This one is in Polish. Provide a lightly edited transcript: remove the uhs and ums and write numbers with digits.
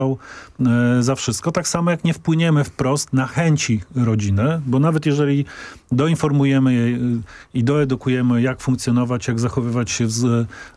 za wszystko. Tak samo jak nie wpłyniemy wprost na chęci rodziny, bo nawet jeżeli doinformujemy je i doedukujemy, jak funkcjonować, jak zachowywać się